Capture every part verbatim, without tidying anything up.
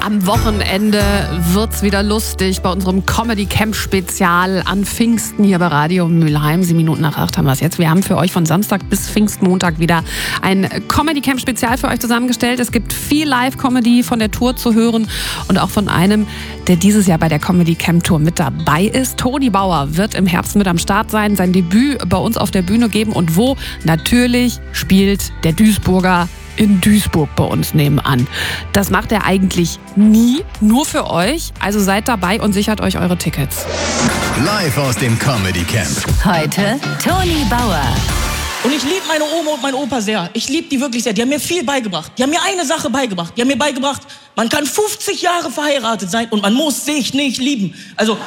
Am Wochenende wird's wieder lustig bei unserem Comedy Camp Spezial an Pfingsten hier bei Radio Mülheim. Sieben Minuten nach acht haben wir es jetzt. Wir haben für euch von Samstag bis Pfingstmontag wieder ein Comedy Camp Spezial für euch zusammengestellt. Es gibt viel Live-Comedy von der Tour zu hören und auch von einem, der dieses Jahr bei der Comedy Camp Tour mit dabei ist. Toni Bauer wird im Herbst mit am Start sein, sein Debüt bei uns auf der Bühne geben. Und wo? Natürlich spielt der Duisburger in Duisburg bei uns nebenan. Das macht er eigentlich nie, nur für euch. Also seid dabei und sichert euch eure Tickets. Live aus dem Comedy Camp. Heute Toni Bauer. Und ich liebe meine Oma und meinen Opa sehr. Ich liebe die wirklich sehr. Die haben mir viel beigebracht. Die haben mir eine Sache beigebracht. Die haben mir beigebracht, man kann fünfzig Jahre verheiratet sein und man muss sich nicht lieben. Also,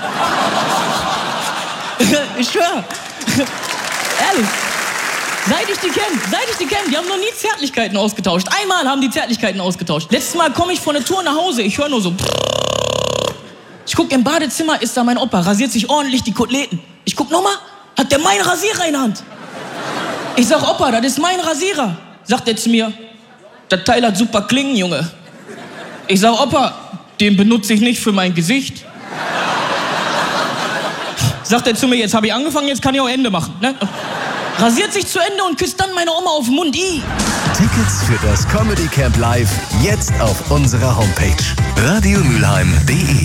ich schwöre. Ehrlich. Seit ich die kenne, seit ich die kenne, die haben noch nie Zärtlichkeiten ausgetauscht. Einmal haben die Zärtlichkeiten ausgetauscht. Letztes Mal komme ich von der Tour nach Hause, ich höre nur so. Ich gucke im Badezimmer, ist da mein Opa, rasiert sich ordentlich die Koteletten. Ich guck nochmal, hat der meinen Rasierer in der Hand. Ich sag, Opa, das ist mein Rasierer. Sagt er zu mir, das Teil hat super Klingen, Junge. Ich sag, Opa, den benutze ich nicht für mein Gesicht. Sagt er zu mir, jetzt habe ich angefangen, jetzt kann ich auch Ende machen. Ne? Rasiert sich zu Ende und küsst dann meine Oma auf den Mund. I. Tickets für das Comedy Camp Live jetzt auf unserer Homepage radio mülheim punkt de.